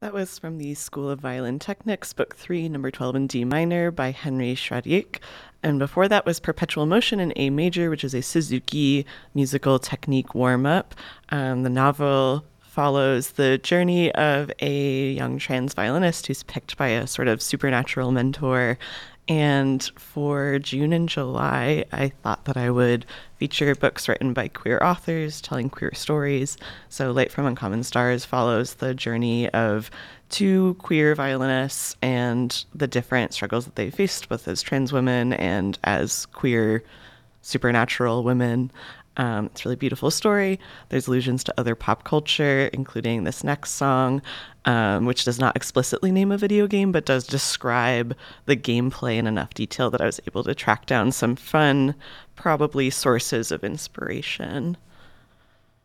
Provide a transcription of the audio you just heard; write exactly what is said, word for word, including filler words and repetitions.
That was from the School of Violin Technics, Book three, Number twelve in D minor by Henry Schradieck. And before that was Perpetual Motion in A major, which is a Suzuki musical technique warm-up. Um, the novel follows the journey of a young trans violinist who's picked by a sort of supernatural mentor. And for June and July, I thought that I would feature books written by queer authors telling queer stories. So Light from Uncommon Stars follows the journey of two queer violinists and the different struggles that they faced both as trans women and as queer supernatural women. Um, it's a really beautiful story. There's allusions to other pop culture, including this next song, um, which does not explicitly name a video game, but does describe the gameplay in enough detail that I was able to track down some fun, probably sources of inspiration.